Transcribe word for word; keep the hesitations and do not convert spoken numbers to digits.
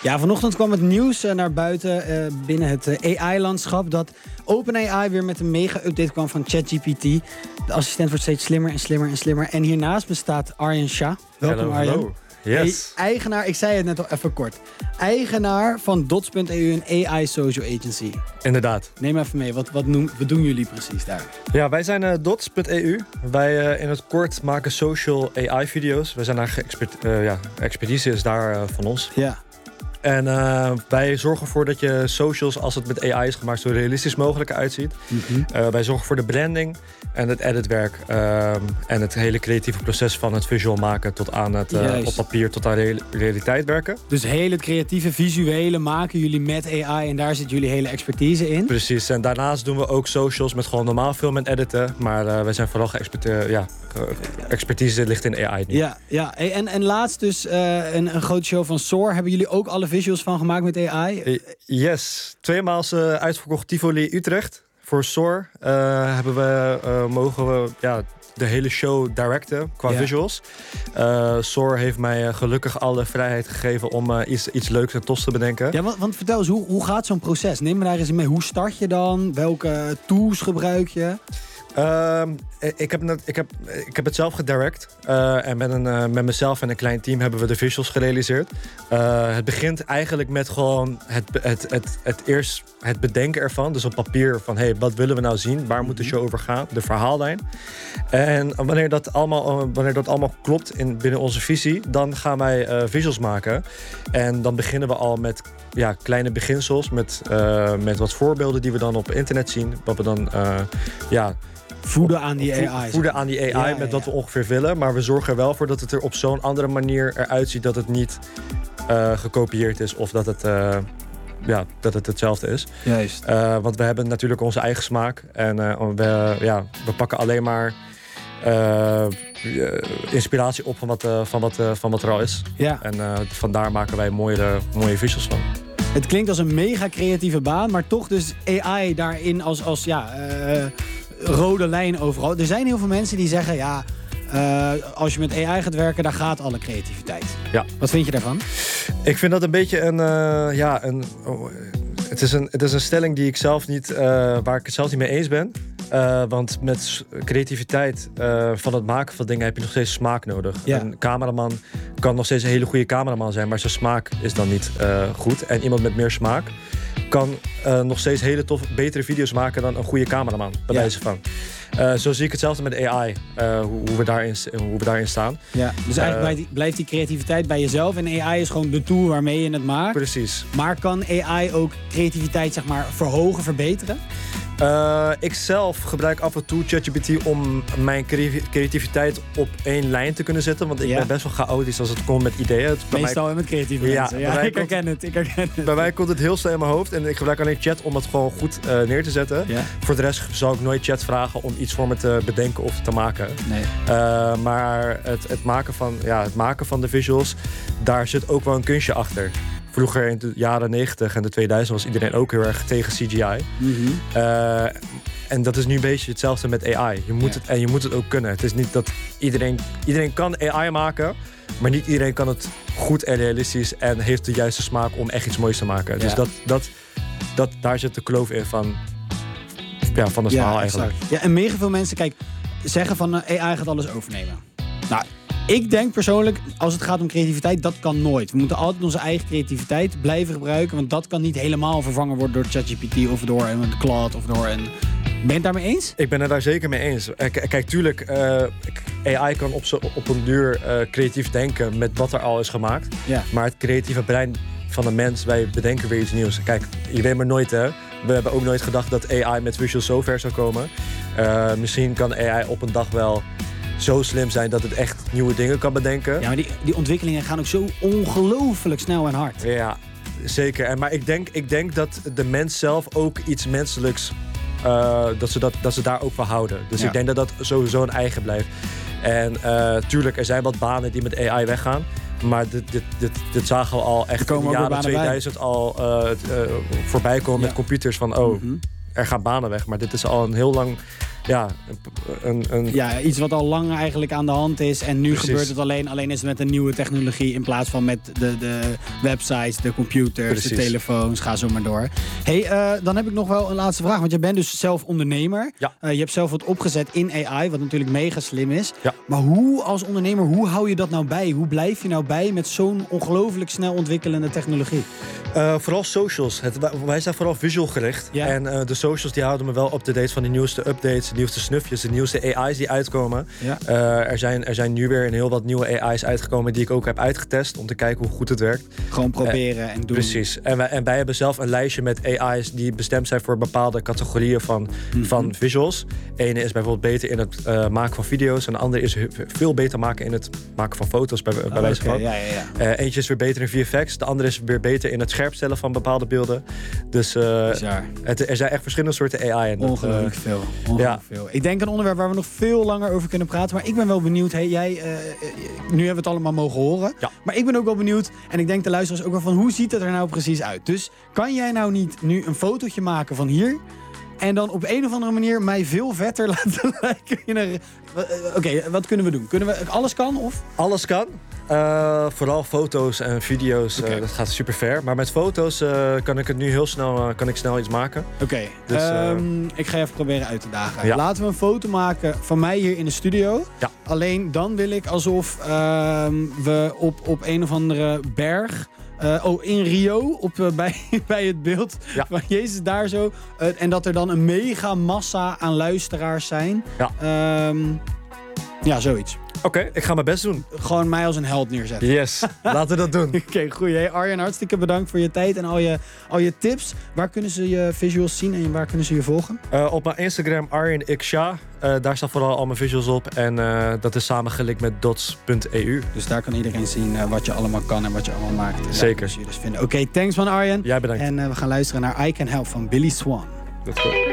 Ja, vanochtend kwam het nieuws uh, naar buiten uh, binnen het uh, A I-landschap... dat OpenAI weer met een mega-update kwam van ChatGPT. De assistent wordt steeds slimmer en slimmer en slimmer. En hiernaast bestaat Aryan Shah. Welkom, hello, Aryan. hello. Yes. Hey, eigenaar, ik zei het net al even kort. Eigenaar van Dots punt e u, een A I social agency. Inderdaad. Neem even mee, wat, wat, noem, wat doen jullie precies daar? Ja, wij zijn uh, Dots punt e u. Wij uh, in het kort maken social A I-video's. Wij zijn daar geëxpert, uh, ja, expertise is daar uh, van ons. Ja. En uh, wij zorgen ervoor dat je socials, als het met A I is gemaakt, zo realistisch mogelijk uitziet. Mm-hmm. Uh, wij zorgen voor de branding en het editwerk. Uh, en het hele creatieve proces van het visual maken tot aan het uh, op papier tot aan real- realiteit werken. Dus hele creatieve visuele maken jullie met A I en daar zit jullie hele expertise in? Precies, en daarnaast doen we ook socials met gewoon normaal filmen en editen. Maar uh, wij zijn vooral geëxpert, uh, ja, expertise ligt in A I nu. Ja, ja. En, en laatst dus uh, een, een grote show van Soar. Hebben jullie ook alle visuals van gemaakt met A I? Uh, yes, tweemaal uh, uitverkocht Tivoli Utrecht. Voor Soar uh, hebben we, uh, mogen we ja, de hele show directen qua ja. visuals. Uh, Soar heeft mij uh, gelukkig alle vrijheid gegeven om uh, iets, iets leuks en tofs te bedenken. Ja, want, want vertel eens, hoe, hoe gaat zo'n proces? Neem me daar eens in mee. Hoe start je dan? Welke tools gebruik je? Uh, ik, heb net, ik, heb, ik heb het zelf gedirect. Uh, en met, een, uh, met mezelf en een klein team hebben we de visuals gerealiseerd. Uh, het begint eigenlijk met gewoon het, het, het, het eerst het bedenken ervan. Dus op papier van, hey, wat willen we nou zien? Waar moet de show over gaan? De verhaallijn. En wanneer dat allemaal, wanneer dat allemaal klopt in, binnen onze visie, dan gaan wij uh, visuals maken. En dan beginnen we al met ja, kleine beginsels. Met, uh, met wat voorbeelden die we dan op internet zien. Wat we dan, uh, ja... Voeden aan die A I. Voeden aan die A I ja, met ja, wat we ongeveer willen. Maar we zorgen er wel voor dat het er op zo'n andere manier eruit ziet dat het niet uh, gekopieerd is of dat het, uh, ja, dat het hetzelfde is. Juist. Uh, want we hebben natuurlijk onze eigen smaak. En uh, we, ja, we pakken alleen maar uh, inspiratie op van wat, uh, van, wat, uh, van wat er al is. Ja. En uh, vandaar maken wij mooie, mooie visuals van. Het klinkt als een mega creatieve baan, maar toch dus A I daarin als, als ja... Uh, rode lijn overal. Er zijn heel veel mensen die zeggen, ja, uh, als je met A I gaat werken, daar gaat alle creativiteit. Ja. Wat vind je daarvan? Ik vind dat een beetje een, uh, ja, een, oh, het is een, het is een stelling die ik zelf niet, uh, waar ik het zelf niet mee eens ben. Uh, want met creativiteit uh, van het maken van dingen heb je nog steeds smaak nodig. Ja. Een cameraman kan nog steeds een hele goede cameraman zijn, maar zijn smaak is dan niet uh, goed. En iemand met meer smaak kan uh, nog steeds hele tof, betere video's maken dan een goede cameraman, bij wijze van. Uh, zo zie ik hetzelfde met A I, uh, hoe, hoe, we daarin, hoe we daarin staan. Ja, dus eigenlijk uh, blijft, die, blijft die creativiteit bij jezelf en A I is gewoon de tool waarmee je het maakt. Precies. Maar kan A I ook creativiteit, zeg maar, verhogen, verbeteren? Uh, ik zelf gebruik af en toe ChatGPT om mijn creativiteit op één lijn te kunnen zetten. Want ik ja. ben best wel chaotisch als het komt met ideeën. Het, Meestal mij... met creatieve ja, mensen. Ja, ik herken komt, het, ik herken het. Bij mij komt het heel snel in mijn hoofd. En ik gebruik alleen chat om het gewoon goed uh, neer te zetten. Ja. Voor de rest zal ik nooit chat vragen om iets voor me te bedenken of te maken. Nee. Uh, maar het, het, maken van, ja, het maken van de visuals, daar zit ook wel een kunstje achter. Vroeger in de jaren negentig en de tweeduizend was iedereen ook heel erg tegen C G I. Mm-hmm. Uh, en dat is nu een beetje hetzelfde met A I. Je moet ja. het, en je moet het ook kunnen. Het is niet dat iedereen... Iedereen kan A I maken, maar niet iedereen kan het goed en realistisch en heeft de juiste smaak om echt iets moois te maken. Ja. Dus dat, dat, dat, daar zit de kloof in van, ja, van het ja, verhaal eigenlijk. Ja, en mega veel mensen, kijk, zeggen van uh, A I gaat alles overnemen. Nou, ik denk persoonlijk, als het gaat om creativiteit, dat kan nooit. We moeten altijd onze eigen creativiteit blijven gebruiken, want dat kan niet helemaal vervangen worden door ChatGPT of door een Claude of door een... Ben je het daarmee eens? Ik ben het daar zeker mee eens. K- kijk, tuurlijk, uh, A I kan op, zo, op een duur uh, creatief denken met wat er al is gemaakt. Ja. Maar het creatieve brein van een mens, wij bedenken weer iets nieuws. Kijk, je weet maar nooit, hè. We hebben ook nooit gedacht dat A I met visuals zo ver zou komen. Uh, misschien kan A I op een dag wel zo slim zijn dat het echt nieuwe dingen kan bedenken. Ja, maar die, die ontwikkelingen gaan ook zo ongelooflijk snel en hard. Ja, zeker. En, maar ik denk, ik denk dat de mens zelf ook iets menselijks... Uh, dat, ze dat, dat ze daar ook van houden. Dus ja. ik denk dat dat sowieso een eigen blijft. En uh, tuurlijk, er zijn wat banen die met A I weggaan. Maar dit, dit, dit, dit zagen we al echt in de jaren tweeduizend bij. al uh, uh, voorbij komen ja. met computers van... oh, mm-hmm. er gaan banen weg. Maar dit is al een heel lang ja, een, een... ja, iets wat al lang eigenlijk aan de hand is. En nu Precies. gebeurt het alleen. Alleen is het met een nieuwe technologie in plaats van met de, de websites, de computers, Precies. de telefoons. Ga zo maar door. Hey, uh, dan heb ik nog wel een laatste vraag. Want jij bent dus zelf ondernemer. Ja. Uh, je hebt zelf wat opgezet in A I, wat natuurlijk mega slim is. Ja. Maar hoe als ondernemer, hoe hou je dat nou bij? Hoe blijf je nou bij met zo'n ongelooflijk snel ontwikkelende technologie? Uh, vooral socials. Het, wij zijn vooral visual gericht. Ja. En uh, de socials die houden me wel up-to-date van de nieuwste updates, de nieuwste snufjes, de nieuwste A I's die uitkomen. Ja. Uh, er, zijn, er zijn nu weer een heel wat nieuwe A I's uitgekomen die ik ook heb uitgetest om te kijken hoe goed het werkt. Gewoon proberen uh, en doen. Precies. En wij, en wij hebben zelf een lijstje met A I's die bestemd zijn voor bepaalde categorieën van, mm-hmm. van visuals. Ene is bijvoorbeeld beter in het uh, maken van video's en de andere is veel beter maken in het maken van foto's bij, bij oh, wijze okay. van. Ja, ja, ja. Uh, eentje is weer beter in V F X, de andere is weer beter in het scherpstellen van bepaalde beelden. Dus uh, het, er zijn echt verschillende soorten A I. En Ongelooflijk dat, uh, veel. Ongelooflijk ja. veel. Ik denk een onderwerp waar we nog veel langer over kunnen praten. Maar ik ben wel benieuwd. Hey, jij, uh, nu hebben we het allemaal mogen horen. Ja. Maar ik ben ook wel benieuwd. En ik denk de luisteraars ook wel van hoe ziet het er nou precies uit? Dus kan jij nou niet nu een fotootje maken van hier? En dan op een of andere manier mij veel vetter laten lijken. Uh, Oké, okay, wat kunnen we doen? Kunnen we, alles kan of? Alles kan. Uh, vooral foto's en video's, okay. uh, dat gaat super ver. Maar met foto's uh, kan ik het nu heel snel, uh, kan ik snel iets maken. Oké, okay. dus, um, uh... ik ga even proberen uit te dagen. Ja. Laten we een foto maken van mij hier in de studio. Ja. Alleen dan wil ik alsof uh, we op, op een of andere berg... Uh, oh, in Rio, op, uh, bij, bij het beeld ja. van Jezus daar zo. Uh, en dat er dan een mega massa aan luisteraars zijn. Ja, um, ja zoiets. Oké, okay, ik ga mijn best doen. Gewoon mij als een held neerzetten. Yes, laten we dat doen. Oké, okay, goed. Hey Arjen, hartstikke bedankt voor je tijd en al je, al je tips. Waar kunnen ze je visuals zien en waar kunnen ze je volgen? Uh, op mijn Instagram, Arjen X Shah. Uh, daar staan vooral al mijn visuals op. En uh, dat is samengelinkt met dots punt e u. Dus daar kan iedereen zien uh, wat je allemaal kan en wat je allemaal maakt. En zeker. Dus vinden. Oké, okay, thanks van Arjen. Jij bedankt. En uh, we gaan luisteren naar I Can Help van Billy Swan. Let's go.